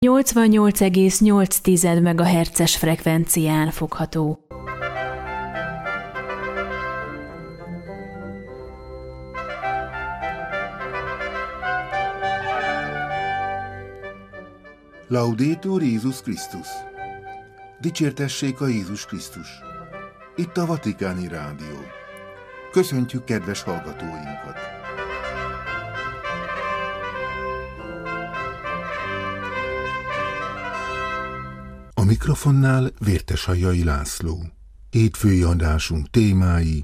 88,8 MHz-es frekvencián fogható. Laudetur Jézus Krisztus! Dicsértessék a Jézus Krisztus! Itt a Vatikáni Rádió. Köszöntjük kedves hallgatóinkat! A mikrofonnál Vértesajjai László. Hétfői adásunk témái: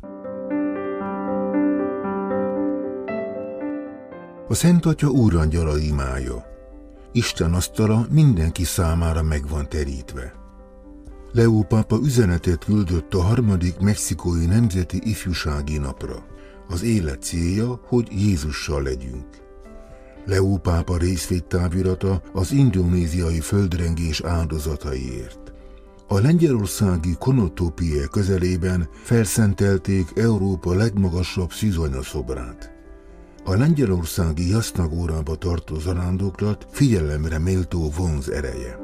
a Szent Atya úrangyala imája. Isten asztala mindenki számára meg van terítve. Leó pápa üzenetet küldött a 3. mexikói nemzeti ifjúsági napra. Az élet célja, hogy Jézussal legyünk. Leó pápa részvédtávirata az indonéziai földrengés áldozataiért. A lengyelországi Konotopie közelében felszentelték Európa legmagasabb szűzanyasszobrát. A lengyelországi Jasznagórába tartó zarándoklat figyelemre méltó vonz ereje.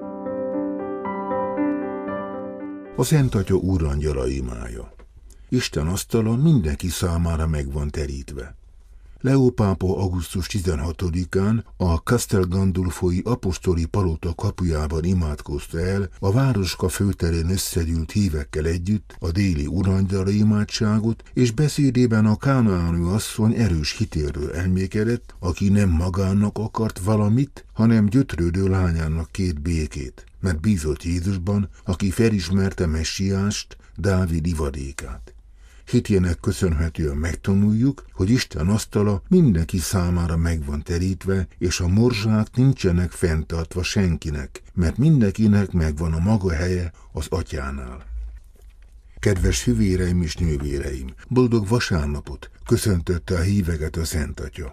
A Szent Atya úrangyala imája. Isten asztala mindenki számára meg van terítve. Leó pápa augusztus 16-án a Castel Gandolfoi apostoli palota kapujában imádkozta el a városka főterén összegyűlt hívekkel együtt a déli urangyala imádságot, és beszédében a kánaáni asszony erős hitéről elmékedett, aki nem magának akart valamit, hanem gyötrődő lányának kért békét, mert bízott Jézusban, aki felismerte Messiást, Dávid ivadékát. Hitjének köszönhetően megtanuljuk, hogy Isten asztala mindenki számára meg van terítve, és a morzsák nincsenek fenntartva senkinek, mert mindenkinek megvan a maga helye az Atyánál. Kedves hüvéreim és nővéreim, boldog vasárnapot! Köszöntötte a híveket a Szent Atya.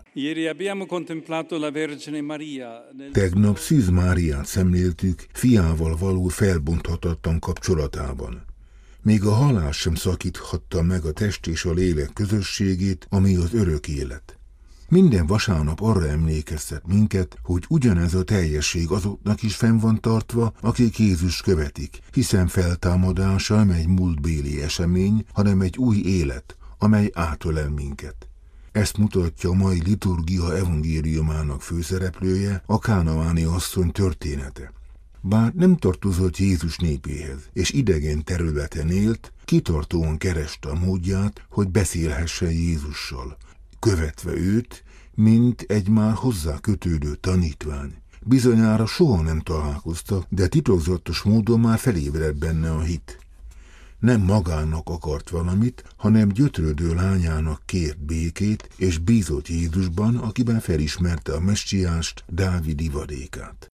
Tegnap Szűz Máriát szemléltük fiával való felbonthatatlan kapcsolatában. Még a halál sem szakíthatta meg a test és a lélek közösségét, ami az örök élet. Minden vasárnap arra emlékeztet minket, hogy ugyanez a teljesség azoknak is fenn van tartva, akik Jézus követik, hiszen feltámadása nem egy múltbéli esemény, hanem egy új élet, amely átölel minket. Ezt mutatja a mai liturgia evangéliumának főszereplője, a kánaáni asszony története. Bár nem tartozott Jézus népéhez, és idegen területen élt, kitartóan kereste a módját, hogy beszélhessen Jézussal, követve őt, mint egy már hozzá kötődő tanítvány. Bizonyára soha nem találkoztak, de titokzatos módon már felébredt benne a hit. Nem magának akart valamit, hanem gyötrődő lányának kért békét, és bízott Jézusban, akiben felismerte a Messiást, Dávid ivadékát.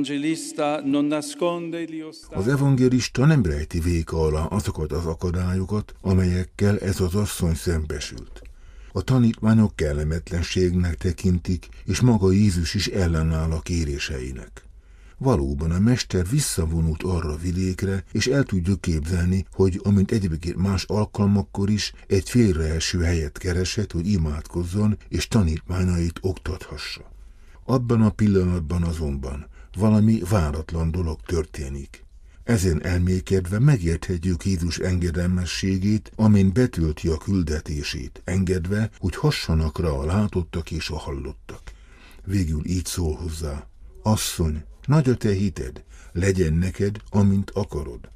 Az evangélista nem rejti véka alá azokat az akadályokat, amelyekkel ez az asszony szembesült. A tanítványok kellemetlenségnek tekintik, és maga Jézus is ellenáll a kéréseinek. Valóban a mester visszavonult arra a vidékre, és el tudjuk képzelni, hogy amint egyébként más alkalmakkor is egy félreeső helyet keresett, hogy imádkozzon, és tanítványait oktathassa. Abban a pillanatban azonban valami váratlan dolog történik. Ezen elmékedve megérthetjük Jézus engedelmességét, amin betölti a küldetését, engedve, hogy hassanak rá a látottak és a hallottak. Végül így szól hozzá: asszony, nagy a te hited, legyen neked, amint akarod.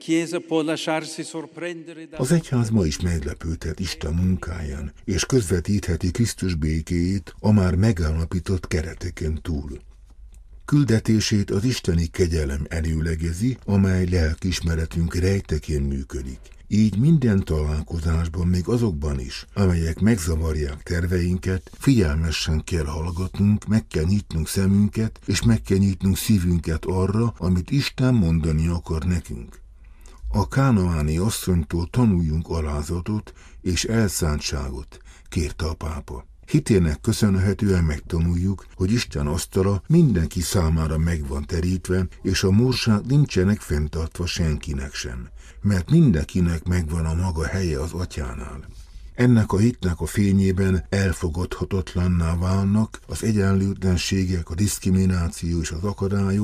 Az egyház ma is meglepődhet Isten munkáján, és közvetítheti Krisztus békéjét a már megállapított kereteken túl. Küldetését az isteni kegyelem előlegezi, amely lelkiismeretünk rejtekén működik. Így minden találkozásban, még azokban is, amelyek megzavarják terveinket, figyelmesen kell hallgatnunk, meg kell nyitnunk szemünket, és meg kell nyitnunk szívünket arra, amit Isten mondani akar nekünk. A kánaáni asszonytól tanuljunk alázatot és elszántságot, kérte a pápa. Hitének köszönhetően megtanuljuk, hogy Isten asztala mindenki számára meg van terítve, és a morzsák nincsenek fenntartva senkinek sem, mert mindenkinek megvan a maga helye az Atyánál. Ennek a hitnek a fényében elfogadhatatlanná válnak az egyenlőtlenségek, a diszkrimináció és az akadályok,